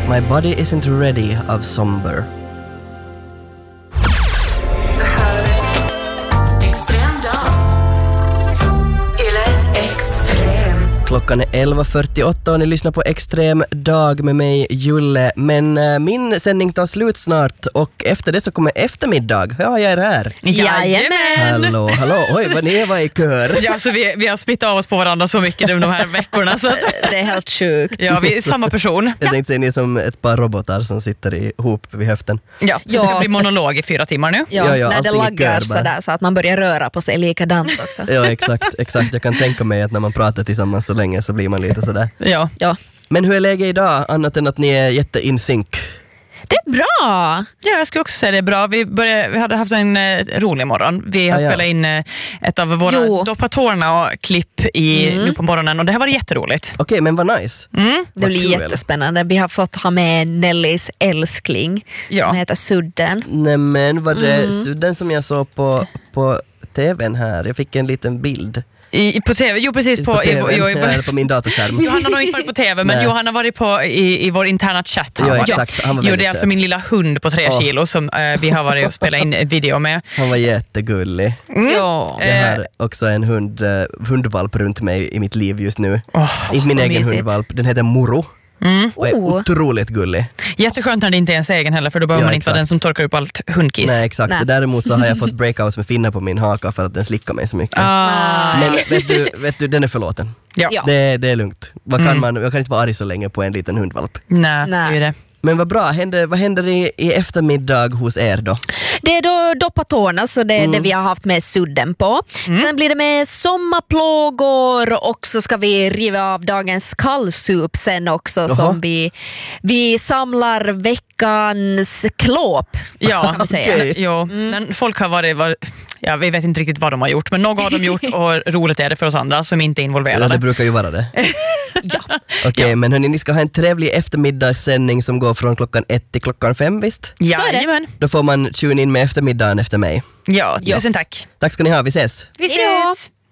My Body Isn't Ready av Somber. Det här är Extrem dag. Yle Extrem. Klockan är 11.48 och ni lyssnar på Extrem dag med mig, Julle. Men min sändning tar slut snart och efter det så kommer eftermiddag. Ja, jag är här. Jajamän. Hallå. Oj, vad ni var i kör. Ja, så vi har splittat av oss på varandra så mycket de här veckorna. Så att, Det är helt sjukt. ja, vi är samma person. Jag tänkte säga ni är som ett par robotar som sitter ihop vid höften. Ja, det ska bli monolog i 4 timmar nu. Ja, Ja, när det allting i laggar kör bara. sådär så att man börjar röra på sig likadant också. Ja, exakt. Jag kan tänka mig att när man pratar tillsammans så länge så blir man lite sådär. Ja. Ja. Men hur är läget idag, annat än att ni är jätte-in-sync? Det är bra! Ja, jag skulle också säga det är bra. Vi hade haft en rolig morgon. Vi har spelat in ett av våra Doppa tårna-klipp nu på morgonen och det här var jätteroligt. Okej, men vad nice. Det blir jättespännande. Vi har fått ha med Nellys älskling som heter Sudden. Nämen, var det Sudden som jag såg på tvn här? Jag fick en liten bild. På TV? Jo, precis. På tvn, på min datorskärm. Johanna har inte varit på TV, men Johanna har varit i vår interna chatt. Ja, exakt. Han var det är väldigt alltså söt. min lilla hund på 3 kilo som vi har varit och spelat in video med. Han var jättegullig. Ja. Jag har också en hundvalp runt mig i mitt liv just nu. Inte min vad egen mysigt. hundvalp, den heter Moro. Och är otroligt gullig. Jätteskönt när det inte är ens egen heller, för då behöver man inte vara den som torkar upp allt hundkiss. Nej, exakt. Nej. Däremot så har jag fått breakouts med finnar på min haka för att den slickar mig så mycket. Ah. Men vet du, den är förlåten. Ja. Ja. Det är lugnt. Jag kan inte vara arg så länge på en liten hundvalp. Nej, det är det. Men vad bra, vad händer i eftermiddag hos er då? Det är då Doppa tårna, så det är det vi har haft med Sudden på. Sen blir det med sommarplågor och så ska vi riva av dagens kallsup sen också. Som vi samlar veckans klåp. Ja, kan man säga. okej. Jo. Men folk har varit ja, vi vet inte riktigt vad de har gjort, men något har de gjort och roligt är det för oss andra som inte är Ja, involverade. det brukar ju vara det. Okej, men hörni, ni ska ha en trevlig eftermiddagssändning som går från klockan 1 till klockan 5, visst? Jajamän. Då får man tune in med eftermiddagen efter mig. Ja, Yes. tusen tack. Tack ska ni ha, vi ses! Vi Hejdå. ses!